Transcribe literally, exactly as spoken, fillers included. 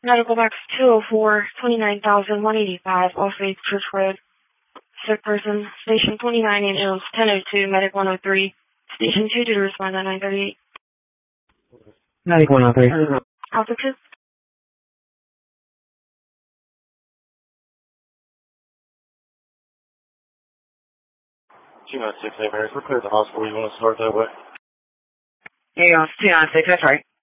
Medical box two oh four, twenty-nine thousand one eighty-five, Old Faith Church Road. Sick person, station twenty-nine in Ills, ten oh two, medic one oh three. Station two, due to respond at nine thirty-eight. Medic one oh three. Alpha two. two nine six, hey Mary, if we're clear at the hospital, you want to start that way? Yeah, two nine six, that's right.